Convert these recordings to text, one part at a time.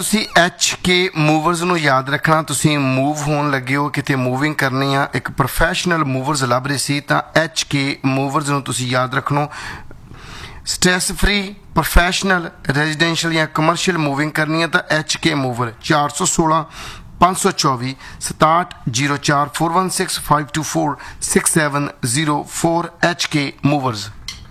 ਤੁਸੀਂ HK movers ਨੂੰ ਯਾਦ ਰੱਖਣਾ। ਤੁਸੀਂ ਮੂਵ ਹੋਣ ਲੱਗੇ ਹੋ, ਕਿਤੇ ਮੂਵਿੰਗ ਕਰਨੀ ਆ, ਇੱਕ ਪ੍ਰੋਫੈਸ਼ਨਲ ਮੂਵਰਸ ਲੱਭ ਰਹੇ ਸੀ ਤਾਂ HK ਮੂਵਰਸ ਨੂੰ ਤੁਸੀਂ ਯਾਦ ਰੱਖਣਾ। ਸਟ੍ਰੈਸ ਫਰੀ ਪ੍ਰੋਫੈਸ਼ਨਲ ਰੈਜ਼ੀਡੈਂਸ਼ੀਅਲ ਜਾਂ ਕਮਰਸ਼ੀਅਲ ਮੂਵਿੰਗ ਕਰਨੀ ਹੈ ਤਾਂ HK ਮੂਵਰ 416 524 6704 416 524 6704 HK ਮੂਵਰਸ।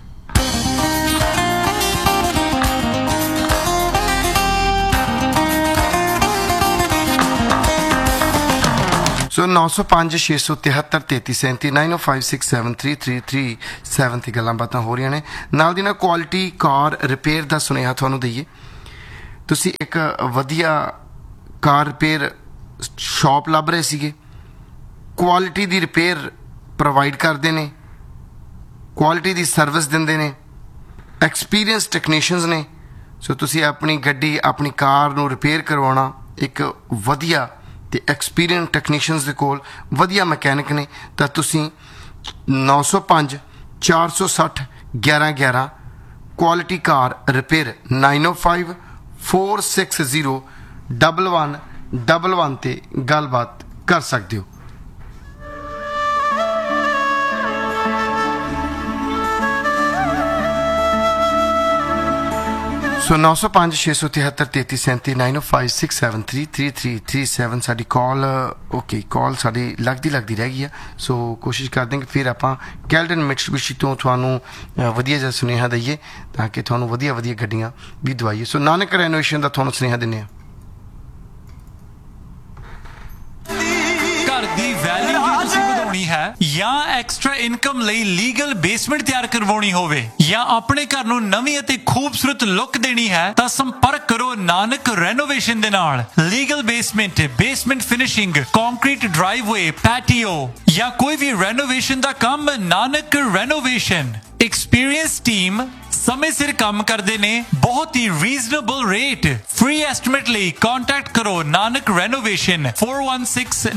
ਸੋ 905 673 3337 9056733337 ਤੇ ਗੱਲਾਂ ਬਾਤਾਂ ਹੋ ਰਹੀਆਂ ਨੇ। ਨਾਲ ਦੀ ਨਾਲ ਕੁਆਲਿਟੀ ਕਾਰ ਰਿਪੇਅਰ ਦਾ ਸੁਨੇਹਾ ਤੁਹਾਨੂੰ ਦਈਏ। ਤੁਸੀਂ ਇੱਕ ਵਧੀਆ ਕਾਰ ਰਿਪੇਅਰ ਸ਼ਾਪ ਲੱਭ ਰਹੇ ਸੀਗੇ, ਕੁਆਲਿਟੀ ਦੀ ਰਿਪੇਅਰ ਪ੍ਰੋਵਾਈਡ ਕਰਦੇ ਨੇ, ਕੁਆਲਿਟੀ ਦੀ ਸਰਵਿਸ ਦਿੰਦੇ ਨੇ, ਐਕਸਪੀਰੀਅੰਸ ਟੈਕਨੀਸ਼ੀਅਨਸ ਨੇ। ਸੋ ਤੁਸੀਂ ਆਪਣੀ ਗੱਡੀ ਆਪਣੀ ਕਾਰ ਨੂੰ ਰਿਪੇਅਰ ਕਰਵਾਉਣਾ, ਇੱਕ ਵਧੀਆ ਤੇ ਐਕਸਪੀਰੀਅੰਸ ਟੈਕਨੀਸ਼ੀਅਨਸ ਦੇ ਕੋਲ ਵਧੀਆ ਮਕੈਨਿਕ ਨੇ ਤਾਂ ਤੁਸੀਂ 905 460 1111 ਕੁਆਲਿਟੀ ਕਾਰ ਰਿਪੇਅਰ 905 460 1111 ਤੇ ਗੱਲਬਾਤ ਕਰ ਸਕਦੇ ਹੋ। ਸੋ 905 673 3337 905 673 3337 ਸਾਡੀ ਕਾਲ ਓਕੇ ਕਾਲ ਸਾਡੀ ਲੱਗਦੀ ਰਹਿ ਗਈ ਆ। ਸੋ ਕੋਸ਼ਿਸ਼ ਕਰਦੇ ਹਾਂ ਕਿ ਫਿਰ ਆਪਾਂ ਕੈਲਡਨ ਮਿਟਸੂਬਿਸ਼ੀ ਤੋਂ ਤੁਹਾਨੂੰ ਵਧੀਆ ਜਿਹਾ ਸੁਨੇਹਾ ਦਈਏ ਤਾਂ ਕਿ ਤੁਹਾਨੂੰ ਵਧੀਆ ਗੱਡੀਆਂ ਵੀ ਦਵਾਈਏ। ਸੋ ਨਾਨਕ ਰੈਨੋਵੇਸ਼ਨ ਦਾ ਤੁਹਾਨੂੰ ਸੁਨੇਹਾ ਦਿੰਦੇ ਹਾਂ। ਹੈ ਜਾਂ ਐਕਸਟਰਾ ਇਨਕਮ ਲਈ ਲੀਗਲ ਬੇਸਮੈਂਟ ਤਿਆਰ ਕਰਵਾਉਣੀ ਹੋਵੇ ਜਾਂ ਆਪਣੇ ਘਰ ਨੂੰ ਨਵੀਂ ਅਤੇ ਖੂਬਸੂਰਤ ਲੁੱਕ ਦੇਣੀ ਹੈ ਤਾਂ ਸੰਪਰਕ ਕਰੋ ਨਾਨਕ ਰੈਨੋਵੇਸ਼ਨ ਦੇ ਨਾਲ। Legal basement finishing, concrete ਡਰਾਈਵਵੇ, patio ਜਾਂ ਕੋਈ ਵੀ ਰੈਨੋਵੇਸ਼ਨ ਦਾ ਕੰਮ, ਨਾਨਕ ਰੈਨੋਵੇਸ਼ਨ। ਐਕਸਪੀਰੀਅੰਸ ਟੀਮ ਸਮੇਂ ਸਿਰ ਕੰਮ ਕਰਦੇ ਨੇ, ਬਹੁਤ ਹੀ ਰੀਜ਼ਨੇਬਲ ਰੇਟ। ਫ੍ਰੀ ਐਸਟੀਮੇਟ ਲਈ ਕੰਟੈਕਟ ਕਰੋ ਨਾਨਕ ਰੈਨੋਵੇਸ਼ਨ 4169029293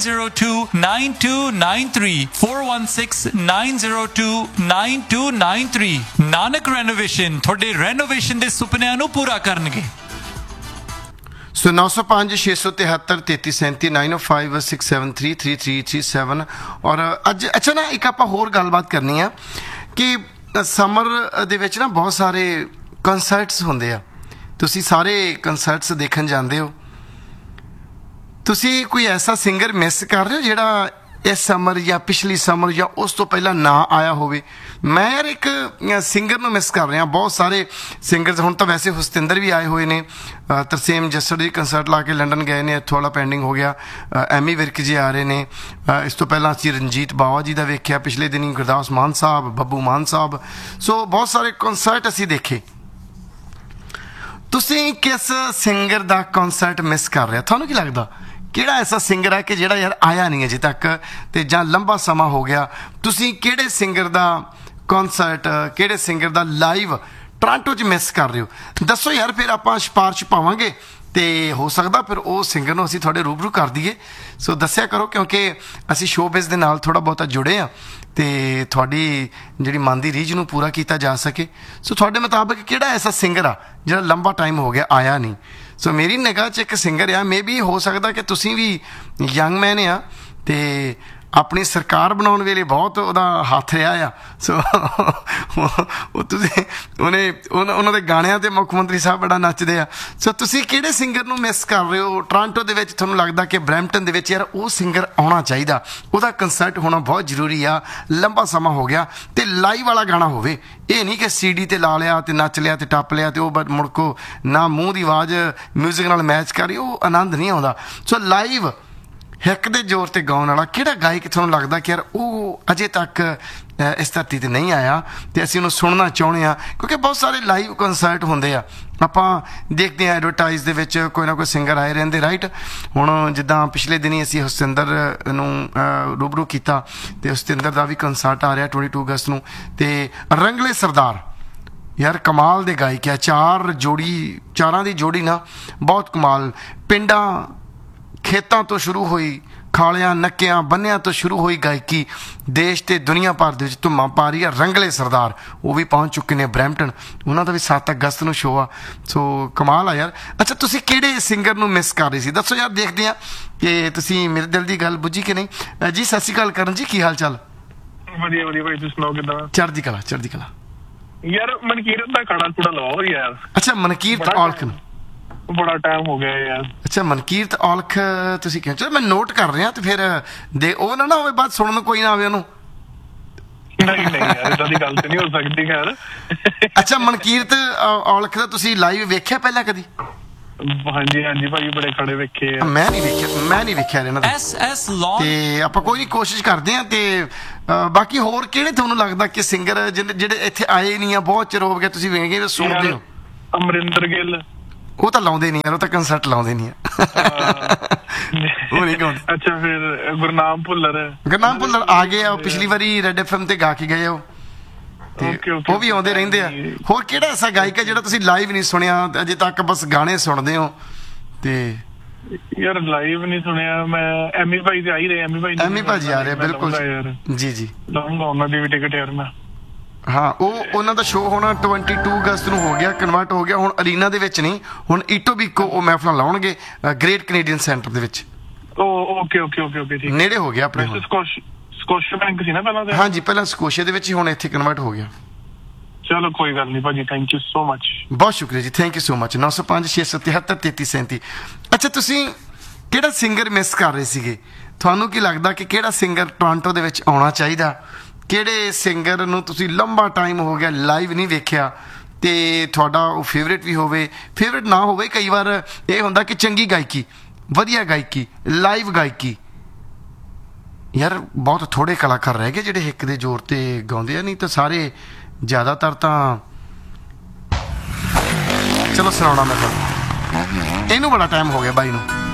4169029293। ਨਾਨਕ ਰੈਨੋਵੇਸ਼ਨ ਤੁਹਾਡੇ ਰੈਨੋਵੇਸ਼ਨ ਦੇ ਸੁਪਨਿਆਂ ਨੂੰ ਪੂਰਾ ਕਰਨਗੇ। ਸੋ 905 673 3337 905 673 3337। ਔਰ ਅੱਜ ਅੱਛਾ ਨਾ ਇੱਕ ਆਪਾਂ ਹੋਰ ਗੱਲਬਾਤ ਕਰਨੀ ਆ ਕਿ ਸਮਰ ਦੇ ਵਿੱਚ ਨਾ ਬਹੁਤ ਸਾਰੇ ਕੰਸਰਟਸ ਹੁੰਦੇ ਆ। ਤੁਸੀਂ ਸਾਰੇ ਕੰਸਰਟਸ ਦੇਖਣ ਜਾਂਦੇ ਹੋ। ਤੁਸੀਂ ਕੋਈ ਐਸਾ ਸਿੰਗਰ ਮਿਸ ਕਰ ਰਹੇ ਹੋ ਜਿਹੜਾ ਇਸ ਸਮਰ ਜਾਂ ਪਿਛਲੀ ਸਮਰ ਜਾਂ ਉਸ ਤੋਂ ਪਹਿਲਾਂ ਨਾ ਆਇਆ ਹੋਵੇ? ਮੈਂ ਯਾਰ ਇੱਕ ਸਿੰਗਰ ਨੂੰ ਮਿਸ ਕਰ ਰਿਹਾ। ਬਹੁਤ ਸਾਰੇ ਸਿੰਗਰਸ ਹੁਣ ਤਾਂ ਵੈਸੇ ਹੁਸਤਿੰਦਰ ਵੀ ਆਏ ਹੋਏ ਨੇ, ਤਰਸੇਮ ਜੱਸੜ ਜੀ ਕੰਸਰਟ ਲਾ ਕੇ ਲੰਡਨ ਗਏ ਨੇ, ਇੱਥੋਂ ਵਾਲਾ ਪੈਂਡਿੰਗ ਹੋ ਗਿਆ। ਐਮੀ ਵਿਰਕ ਜੀ ਆ ਰਹੇ ਨੇ। ਇਸ ਤੋਂ ਪਹਿਲਾਂ ਅਸੀਂ ਰਣਜੀਤ ਬਾਵਾ ਜੀ ਦਾ ਵੇਖਿਆ ਪਿਛਲੇ ਦਿਨੀ, ਗੁਰਦਾਸ ਮਾਨ ਸਾਹਿਬ, ਬੱਬੂ ਮਾਨ ਸਾਹਿਬ। ਸੋ ਬਹੁਤ ਸਾਰੇ ਕੰਸਰਟ ਅਸੀਂ ਦੇਖੇ। ਤੁਸੀਂ ਕਿਸ ਸਿੰਗਰ ਦਾ ਕੰਸਰਟ ਮਿਸ ਕਰ ਰਹੇ? ਤੁਹਾਨੂੰ ਕੀ ਲੱਗਦਾ ਕਿਹੜਾ ਐਸਾ ਸਿੰਗਰ ਹੈ ਕਿ ਜਿਹੜਾ ਯਾਰ ਆਇਆ ਨਹੀਂ ਅਜੇ ਤੱਕ ਤੇ ਜਾਂ ਲੰਬਾ ਸਮਾਂ ਹੋ ਗਿਆ? ਤੁਸੀਂ ਕਿਹੜੇ ਸਿੰਗਰ ਦਾ ਕੰਸਰਟ, ਕਿਹੜੇ ਸਿੰਗਰ ਦਾ ਲਾਈਵ ਟੋਰਾਂਟੋ 'ਚ ਮਿਸ ਕਰ ਰਹੇ ਹੋ? ਦੱਸੋ ਯਾਰ, ਫਿਰ ਆਪਾਂ ਸਿਫਾਰਿਸ਼ ਪਾਵਾਂਗੇ ਤੇ ਹੋ ਸਕਦਾ ਫਿਰ ਉਹ ਸਿੰਗਰ ਨੂੰ ਅਸੀਂ ਤੁਹਾਡੇ ਰੂਬਰੂ ਕਰ ਦਈਏ। ਸੋ ਦੱਸਿਆ ਕਰੋ, ਕਿਉਂਕਿ ਅਸੀਂ ਸ਼ੋਬਿਜ਼ ਦੇ ਨਾਲ ਥੋੜ੍ਹਾ ਬਹੁਤਾ ਜੁੜੇ ਹਾਂ ਤੇ ਤੁਹਾਡੀ ਜਿਹੜੀ ਮਨ ਦੀ ਰੀਝ ਨੂੰ ਪੂਰਾ ਕੀਤਾ ਜਾ ਸਕੇ। ਸੋ ਤੁਹਾਡੇ ਮੁਤਾਬਕ ਕਿਹੜਾ ਐਸਾ ਸਿੰਗਰ ਆ ਜਿਹੜਾ ਲੰਬਾ ਟਾਈਮ ਹੋ ਗਿਆ ਆਇਆ ਨਹੀਂ? ਸੋ ਮੇਰੀ ਨਿਗਾਹ 'ਚ ਇੱਕ ਸਿੰਗਰ ਆ, ਮੇ ਬੀ ਹੋ ਸਕਦਾ ਕਿ ਤੁਸੀਂ ਵੀ ਯੰਗ ਮੈਨ ਆ ਤੇ ਆਪਣੀ ਸਰਕਾਰ ਬਣਾਉਣ ਵੇਲੇ ਬਹੁਤ ਉਹਦਾ ਹੱਥ ਰਿਹਾ ਆ। ਸੋ ਉਹ ਤੁਸੀਂ ਉਹਨਾਂ ਦੇ ਗਾਣਿਆਂ 'ਤੇ ਮੁੱਖ ਮੰਤਰੀ ਸਾਹਿਬ ਬੜਾ ਨੱਚਦੇ ਆ। ਸੋ ਤੁਸੀਂ ਕਿਹੜੇ ਸਿੰਗਰ ਨੂੰ ਮਿਸ ਕਰ ਰਹੇ ਹੋ ਟੋਰਾਂਟੋ ਦੇ ਵਿੱਚ? ਤੁਹਾਨੂੰ ਲੱਗਦਾ ਕਿ ਬਰੈਂਪਟਨ ਦੇ ਵਿੱਚ ਯਾਰ ਉਹ ਸਿੰਗਰ ਆਉਣਾ ਚਾਹੀਦਾ, ਉਹਦਾ ਕੰਸਰਟ ਹੋਣਾ ਬਹੁਤ ਜ਼ਰੂਰੀ ਆ, ਲੰਬਾ ਸਮਾਂ ਹੋ ਗਿਆ ਤੇ ਲਾਈਵ ਵਾਲਾ ਗਾਣਾ ਹੋਵੇ। ਇਹ ਨਹੀਂ ਕਿ CD ਤੇ ਲਾ ਲਿਆ ਤੇ ਨੱਚ ਲਿਆ ਤੇ ਟੱਪ ਲਿਆ ਤੇ ਉਹ ਮੁੜਕੋ ਨਾ ਮੂੰਹ ਦੀ ਆਵਾਜ਼ ਮਿਊਜ਼ਿਕ ਨਾਲ ਮੈਚ ਕਰੀ, ਉਹ ਆਨੰਦ ਨਹੀਂ ਆਉਂਦਾ। ਸੋ ਲਾਈਵ ਹਿੱਕ ਦੇ ਜ਼ੋਰ ਤੇ ਗਾਉਣ ਵਾਲਾ ਕਿਹੜਾ ਗਾਇਕ ਤੁਹਾਨੂੰ ਲੱਗਦਾ ਕਿ ਯਾਰ ਉਹ ਅਜੇ ਤੱਕ ਇਸ ਧਰਤੀ ਤੇ ਨਹੀਂ ਆਇਆ ਤੇ ਅਸੀਂ ਉਹਨੂੰ ਸੁਣਨਾ ਚਾਹੁੰਦੇ ਹਾਂ? ਕਿਉਂਕਿ ਬਹੁਤ ਸਾਰੇ ਲਾਈਵ ਕੰਸਰਟ ਹੁੰਦੇ ਆ, ਆਪਾਂ ਦੇਖਦੇ ਹਾਂ ਐਡਵਰਟਾਈਜ਼ ਦੇ ਵਿੱਚ ਕੋਈ ਨਾ ਕੋਈ ਸਿੰਗਰ ਆਏ ਰਹਿੰਦੇ, ਰਾਈਟ? ਹੁਣ ਜਿੱਦਾਂ ਪਿਛਲੇ ਦਿਨੀ ਅਸੀਂ ਹੁਸਤਿੰਦਰ ਨੂੰ ਰੂਬਰੂ ਕੀਤਾ ਤੇ ਹੁਸਤਿੰਦਰ ਦਾ ਵੀ ਕੰਸਰਟ ਆ ਰਿਹਾ 22 ਅਗਸਤ ਨੂੰ। ਤੇ ਰੰਗਲੇ ਸਰਦਾਰ ਯਾਰ ਕਮਾਲ ਦੇ ਗਾਇਕ ਆ, ਚਾਰਾਂ ਦੀ ਜੋੜੀ ਨਾ ਬਹੁਤ ਕਮਾਲ। ਪਿੰਡਾਂ ਖੇਤਾਂ ਤੋਂ ਸ਼ੁਰੂ ਹੋਈ, ਖਾਲਿਆਂ ਨੱਕਿਆਂ ਬੰਨਿਆਂ ਤੋਂ ਸ਼ੁਰੂ ਹੋਈ ਗਾਇਕੀ ਦੇਸ਼ ਤੇ ਦੁਨੀਆ ਭਰ ਦੇ ਵਿੱਚ ਧੁੰਮਾਂ ਪਾ ਰਹੀ ਹੈ। ਰੰਗਲੇ ਸਰਦਾਰ ਉਹ ਵੀ ਪਹੁੰਚ ਚੁੱਕੇ ਨੇ ਬਰੈਂਪਟਨ, ਉਹਨਾਂ ਦਾ ਵੀ 7 ਅਗਸਤ ਨੂੰ ਸ਼ੋਅ ਆ। ਸੋ ਕਮਾਲ ਆ ਯਾਰ। ਅੱਛਾ, ਤੁਸੀਂ ਕਿਹੜੇ ਸਿੰਗਰ ਨੂੰ ਮਿਸ ਕਰ ਰਹੇ ਸੀ ਦੱਸੋ ਯਾਰ, ਦੇਖਦੇ ਆ ਕਿ ਤੁਸੀਂ ਮੇਰੇ ਦਿਲ ਦੀ ਗੱਲ ਬੁੱਝੀ ਕਿ ਨਹੀਂ। ਜੀ ਸਤਿ ਸ਼੍ਰੀ ਅਕਾਲ ਕਰਨ ਜੀ, ਕੀ ਹਾਲ ਚਾਲ? ਵਧੀਆ ਵਧੀਆ ਭਾਈ, ਤੁਸੀਂ ਸੁਣਾਓ ਕਿੱਦਾਂ? ਚੜ੍ਹਦੀ ਕਲਾ ਚੜ੍ਹਦੀ ਕਲਾ। ਯਾਰ ਮਨਕੀਰਤ ਦਾ ਖਾਣਾ ਥੋੜਾ ਲਾਓ ਯਾਰ। ਅੱਛਾ, ਮਨਕੀਰਤ ਔਲਖ ਨੂੰ ਬੜਾ ਟਾਈਮ ਹੋ ਗਿਆ ਯਾਰ। ਅੱਛਾ, ਮਨਕੀਰਤ ਔਲਖ ਤੁਸੀਂ ਕਿਹਾ, ਚਲੋ ਮੈਂ ਨੋਟ ਕਰ ਰਿਹਾ ਤੇ ਫਿਰ ਦੇ ਉਹ ਨਾ ਹੋਵੇ ਬਾਅਦ ਸੁਣਨ ਨੂੰ ਕੋਈ ਨਾ ਆਵੇ ਉਹਨੂੰ। ਨਹੀਂ ਨਹੀਂ ਯਾਰ, ਇਦਾਂ ਦੀ ਗੱਲ ਤੇ ਨਹੀਂ ਹੋ ਸਕਦੀ ਖੈਰ। ਅੱਛਾ, ਮਨਕੀਰਤ ਔਲਖ ਦਾ ਤੁਸੀਂ ਲਾਈਵ ਵੇਖਿਆ ਪਹਿਲਾਂ ਕਦੀ? ਹਾਂਜੀ ਹਾਂਜੀ ਭਾਈ, ਬੜੇ ਖੜੇ ਵੇਖੇ ਆ। ਮੈਂ ਨਹੀਂ ਵੇਖਿਆ ਇਹਨਾਂ ਦਾ। SS Long ਤੇ ਆਪਾਂ ਕੋਈ ਨਹੀਂ, ਕੋਸ਼ਿਸ਼ ਕਰਦੇ ਆ। ਤੇ ਬਾਕੀ ਹੋਰ ਕਿਹੜੇ ਤੁਹਾਨੂੰ ਲੱਗਦਾ ਕਿ ਸਿੰਗਰ ਜਿਹੜੇ ਇੱਥੇ ਆਏ ਨਹੀਂ ਆ, ਬਹੁਤ ਚਿਰ ਹੋ ਗਿਆ, ਤੁਸੀਂ ਵੇਖੇ ਸੁਣਦੇ ਹੋ? ਅਮਰਿੰਦਰ ਗਿੱਲ। ਉਹ ਤਾਂ ਲਾਉਂਦੇ ਨਹੀਂ ਯਾਰ, ਉਹ ਤਾਂ ਕੰਸਰਟ ਲਾਉਂਦੇ ਨਹੀਂ ਆ। ਉਹ ਨਹੀਂ ਗਾਉਂਦੇ। ਅੱਛਾ, ਫਿਰ ਗੁਰਨਾਮ ਭੁੱਲਰ ਆ ਗਏ ਆ, ਉਹ ਪਿਛਲੀ ਵਾਰੀ ਰੈਡ FM ਤੇ ਗਾ ਕੇ ਗਏ ਉਹ, ਤੇ ਉਹ ਵੀ ਆਉਂਦੇ ਰਹਿੰਦੇ ਆ। ਹੋਰ ਕਿਹੜਾ ਐਸਾ ਗਾਇਕ ਹੈ ਜਿਹੜਾ ਤੁਸੀਂ ਲਾਈਵ ਨਹੀਂ ਸੁਣਿਆ ਅਜੇ ਤੱਕ, ਬਸ ਗਾਣੇ ਸੁਣਦੇ ਹੋ? ਤੇ ਯਾਰ ਲਾਈਵ ਨਹੀਂ ਸੁਣਿਆ ਮੈਂ। ਐਮੀ ਭਾਈ ਤੇ ਆ ਹੀ ਰਹੇ, ਐਮੀ ਭਾਜੀ ਆ ਰਹੇ ਬਿਲਕੁਲ ਜੀ ਜੀ। ਲਾਉਂਗਾ ਉਹਨਾਂ ਦੀ ਵੀ ਟਿਕਟ ਯਾਰ ਮੈਂ। ਹਾਂ, ਉਹਨਾਂ ਦਾ ਸ਼ੋਅ ਹੋਣਾ 22 ਅਗਸਤ ਨੂੰ ਹੋ ਗਿਆ, ਕਨਵਰਟ ਹੋ ਗਿਆ ਹੁਣ ਅਰੀਨਾ ਦੇ ਵਿੱਚ ਨਹੀਂ, ਹੁਣ ਈਟੋਬੀਕੋ ਉਹ ਮਹਿਫਲਾਂ ਲਾਉਣਗੇ ਗ੍ਰੇਟ ਕੈਨੇਡੀਅਨ ਸੈਂਟਰ ਦੇ ਵਿੱਚ। ਓਕੇ ਓਕੇ ਓਕੇ ਓਕੇ, ਠੀਕ ਨੇੜੇ ਹੋ ਗਿਆ ਆਪਣੇ। ਸਕੋਸ਼ੀਆ ਬੈਂਕ ਸੀ ਨਾ ਪਹਿਲਾਂ ਤੇ? ਹਾਂਜੀ, ਪਹਿਲਾਂ ਸਕੋਸ਼ੀਆ ਦੇ ਵਿੱਚ ਹੀ, ਹੁਣ ਇੱਥੇ ਕਨਵਰਟ ਹੋ ਗਿਆ। ਚਲੋ ਕੋਈ ਗੱਲ ਨਹੀਂ ਭਾਜੀ, ਥੈਂਕ ਯੂ ਸੋ ਮਚ। ਬਹੁਤ ਸ਼ੁਕਰੀਆ ਜੀ, ਥੈਂਕ ਯੂ ਸੋ ਮਚ। 905 673 3337। ਅੱਛਾ, ਤੁਸੀਂ ਕਿਹੜਾ ਸਿੰਗਰ ਮਿਸ ਕਰ ਰਹੇ ਸੀਗੇ? ਤੁਹਾਨੂੰ ਕੀ ਲੱਗਦਾ ਕਿ ਕਿਹੜਾ ਸਿੰਗਰ ਟੋਰਾਂਟੋ ਦੇ ਵਿੱਚ ਆਉਣਾ ਚਾਹੀਦਾ? ਕਿਹੜੇ ਸਿੰਗਰ ਨੂੰ ਤੁਸੀਂ ਲੰਬਾ ਟਾਈਮ ਹੋ ਗਿਆ ਲਾਈਵ ਨਹੀਂ ਵੇਖਿਆ ਤੇ ਤੁਹਾਡਾ ਉਹ ਫੇਵਰੇਟ ਵੀ ਹੋਵੇ, ਫੇਵਰੇਟ ਨਾ ਹੋਵੇ? ਕਈ ਵਾਰ ਇਹ ਹੁੰਦਾ ਕਿ ਚੰਗੀ ਗਾਇਕੀ, ਵਧੀਆ ਗਾਇਕੀ, ਲਾਈਵ ਗਾਇਕੀ, ਯਾਰ ਬਹੁਤ ਥੋੜੇ ਕਲਾਕਾਰ ਰਹਿ ਗਏ ਜਿਹੜੇ ਹਿੱਕ ਦੇ ਜ਼ੋਰ ਤੇ ਗਾਉਂਦੇ ਆ, ਨਹੀਂ ਤਾਂ ਸਾਰੇ ਜ਼ਿਆਦਾਤਰ ਤਾਂ। ਚਲੋ ਸੁਣਾਉਣਾ ਮੈਂ ਤੁਹਾਨੂੰ, ਇਹਨੂੰ ਬੜਾ ਟਾਈਮ ਹੋ ਗਿਆ ਬਾਈ ਨੂੰ।